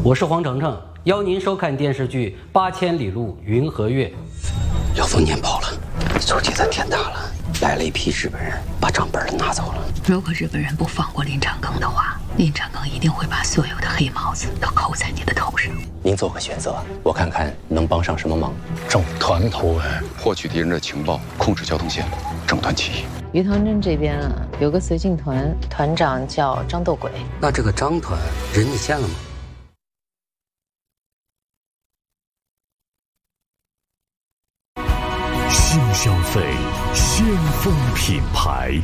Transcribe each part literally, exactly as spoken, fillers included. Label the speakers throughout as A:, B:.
A: 我是黄澄澄，邀您收看电视剧《八千里路云和月》。
B: 刘峰年跑了，手机咱天大了，来了一批日本人，把账本都拿走了。
C: 如果日本人不放过林长庚的话，林长庚一定会把所有的黑帽子都扣在你的头上。
B: 您做个选择，我看看能帮上什么忙。
D: 整团投文，
E: 获取敌人的情报，控制交通线，整团起义。
F: 余唐镇这边啊，有个随性团，团长叫张斗鬼。
B: 那这个张团人你见了吗？
G: 新消费，先锋品牌。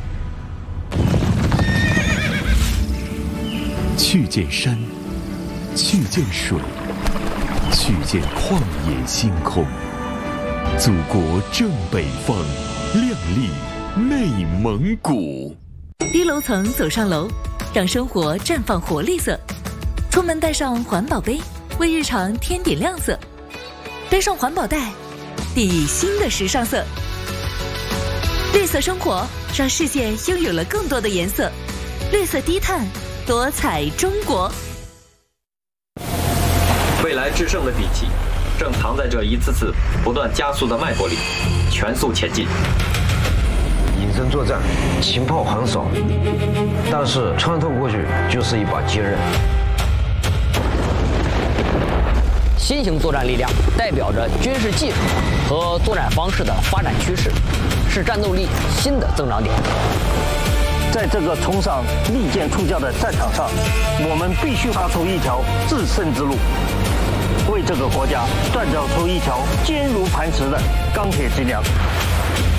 G: 去见山，去见水，去见旷野星空。祖国正北方，靓丽内蒙古。
H: 低楼层走上楼，让生活绽放活力色。出门带上环保杯，为日常添点亮色。背上环保袋，定义新的时尚色。绿色生活让世界拥有了更多的颜色。绿色低碳，多彩中国。
I: 未来制胜的底气，正藏在这一次次不断加速的脉搏里，全速前进。
J: 隐身作战，情报很少，但是穿透过去就是一把坚刃。
K: 新型作战力量代表着军事技术和作战方式的发展趋势，是战斗力新的增长点。
L: 在这个冲上利剑出鞘的战场上，我们必须踏出一条制胜之路，为这个国家锻造出一条坚如磐石的钢铁脊梁。